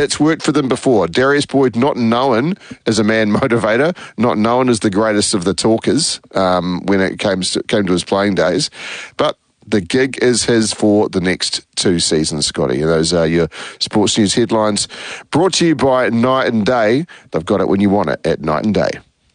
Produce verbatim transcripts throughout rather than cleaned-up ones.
it's worked for them before. Darius Boyd, not known as a man motivator, not known as the greatest of the talkers um, when it came to, came to his playing days, but the gig is his for the next two seasons, Scotty. And those are your sports news headlines brought to you by Night and Day. They've got it when you want it at Night and Day.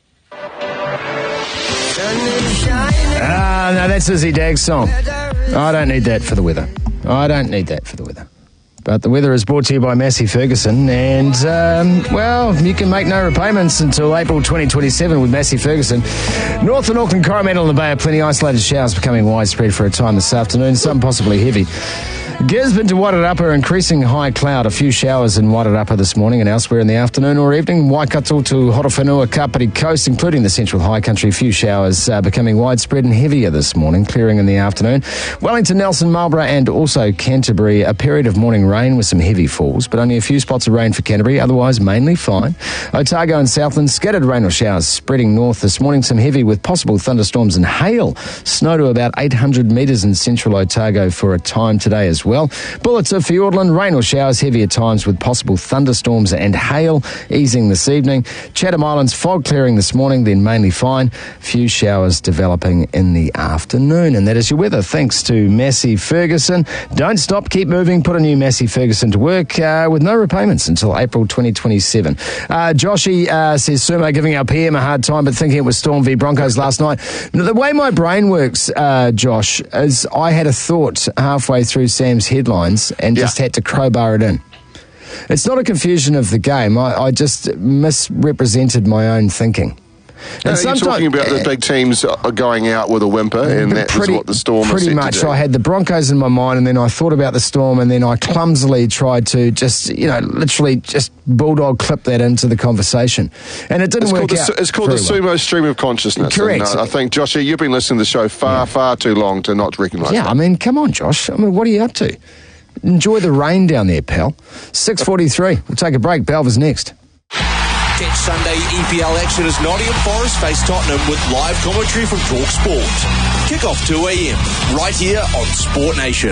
Ah, no, that's Izzy Dag's song. I don't need that for the weather. I don't need that for the weather. But the weather is brought to you by Massey Ferguson, and, um, well, you can make no repayments until April twenty twenty-seven with Massey Ferguson. North and Auckland, Coromandel and the Bay are plenty isolated showers becoming widespread for a time this afternoon, some possibly heavy. Gisborne to Wairarapa, increasing high cloud. A few showers in Wairarapa this morning and elsewhere in the afternoon or evening. Waikato to Horowhenua, Kapiti Coast, including the central high country. A few showers uh, becoming widespread and heavier this morning, clearing in the afternoon. Wellington, Nelson, Marlborough and also Canterbury, a period of morning rain with some heavy falls, but only a few spots of rain for Canterbury, otherwise mainly fine. Otago and Southland, scattered rain or showers spreading north this morning, some heavy with possible thunderstorms and hail. Snow to about eight hundred metres in central Otago for a time today as well. well. Bullets of Fiordland, rain or showers heavy at times with possible thunderstorms and hail easing this evening. Chatham Islands, fog clearing this morning, then mainly fine. Few showers developing in the afternoon. And that is your weather. Thanks to Massey Ferguson. Don't stop, keep moving. Put a new Massey Ferguson to work uh, with no repayments until April twenty twenty-seven. Uh, Joshy uh, says, Sumo giving our P M a hard time, but thinking it was Storm v Broncos last night. The way my brain works, uh, Josh, is I had a thought halfway through Sam's headlines and yeah. just had to crowbar it in. It's not a confusion of the game. I, I just misrepresented my own thinking. No, you're talking about the big teams are going out with a whimper, and that pretty, was what the Storm was Pretty set much. to do. I had the Broncos in my mind, and then I thought about the Storm, and then I clumsily tried to just, you know, literally just bulldog clip that into the conversation. And it didn't it's work called out. The, it's called the Sumo well. Stream of Consciousness. Correct. And, uh, I think, Josh, you've been listening to the show far, yeah. far too long to not recognise Yeah, that. I mean, come on, Josh. I mean, what are you up to? Enjoy the rain down there, pal. six forty-three. We'll take a break. Belva's next. Catch Sunday E P L action as Nottingham Forest face Tottenham with live commentary from Talk Sport. Kick off two a.m. right here on Sport Nation.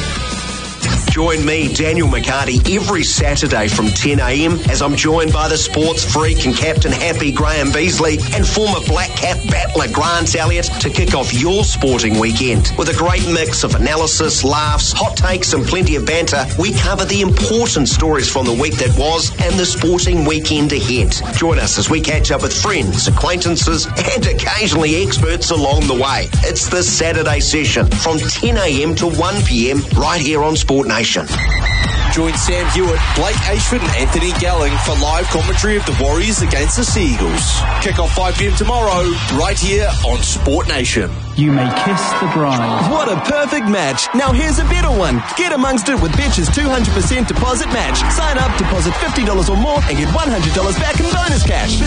Join me, Daniel McCarty, every Saturday from ten a.m. as I'm joined by the sports freak and captain happy Graham Beasley and former Black Cap battler Grant Elliott to kick off your sporting weekend. With a great mix of analysis, laughs, hot takes and plenty of banter, we cover the important stories from the week that was and the sporting weekend ahead. Join us as we catch up with friends, acquaintances and occasionally experts along the way. It's the Saturday session from ten a.m. to one p.m. right here on Sport Nation. Join Sam Hewitt, Blake Ashford and Anthony Galling for live commentary of the Warriors against the Seagulls. Kick off five p.m. tomorrow, right here on Sport Nation. You may kiss the bride. What a perfect match. Now here's a better one. Get amongst it with Betch's two hundred percent deposit match. Sign up, deposit fifty dollars or more and get one hundred dollars back in bonus cash.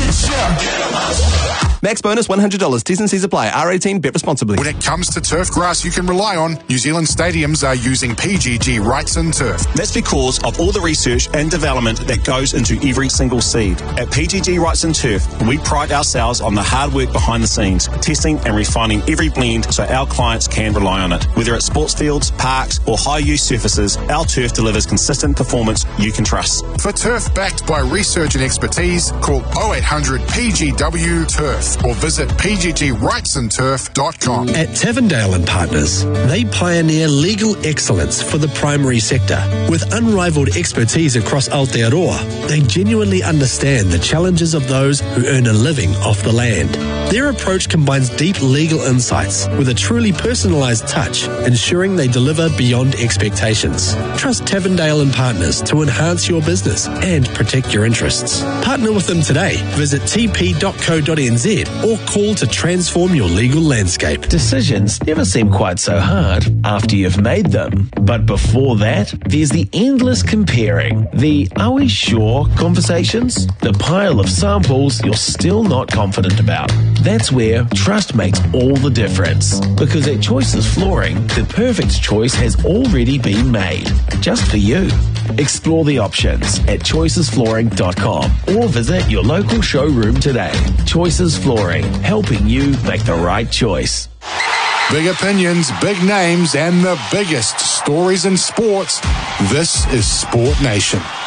Max bonus one hundred dollars. T's and C's apply. R eighteen, bet responsibly. When it comes to turf grass you can rely on, New Zealand stadiums are using P G G Wrightson Turf. That's because of all the research and development that goes into every single seed. At P G G Wrightson Turf, we pride ourselves on the hard work behind the scenes, testing and refining every blend so our clients can rely on it. Whether it's sports fields, parks or high-use surfaces, our turf delivers consistent performance you can trust. For turf backed by research and expertise, call oh eight hundred P G W turf or visit p g g wrightson turf dot com. At Tavendale and Partners, they pioneer legal excellence for the primary sector. With unrivaled expertise across Aotearoa, they genuinely understand the challenges of those who earn a living off the land. Their approach combines deep legal insights with a truly personalised touch, ensuring they deliver beyond expectations. Trust Tavendale and Partners to enhance your business and protect your interests. Partner with them today. Visit t p dot co dot n z or call to transform your legal landscape. Decisions never seem quite so hard after you've made them. But before that, there's the endless comparing, the are we sure conversations, the pile of samples you're still not confident about. That's where trust makes all the difference. Because at Choices Flooring, the perfect choice has already been made. Just for you. Explore the options at choices flooring dot com or visit your local showroom today. Choices Flooring, helping you make the right choice. Big opinions, big names, and the biggest stories in sports. This is Sport Nation.